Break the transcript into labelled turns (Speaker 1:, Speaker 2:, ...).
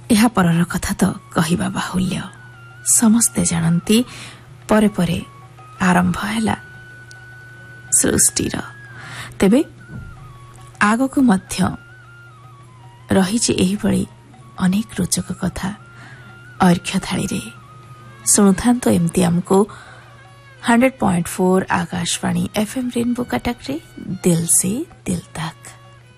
Speaker 1: ଏହା ପରର କଥା ତ କହିବା ବାହୁଲ୍ୟ। ସମସ୍ତେ ଜାଣନ୍ତି ପରେ ପରେ ଆରମ୍ଭ ହେଲା ସୃଷ୍ଟିର। ତେବେ ଆଗକୁ ମଧ୍ୟ ରହିଛି ଏହିଭଳି ଅନେକ ରୋଚକ କଥା ଅର୍ଘ୍ୟ ଥାଳିରେ। ଶୁଣୁଥାନ୍ତୁ ଏମିତି ଆମକୁ 100.4 आकाशवाणी FM रेनबो कटक रे दिल से दिल तक।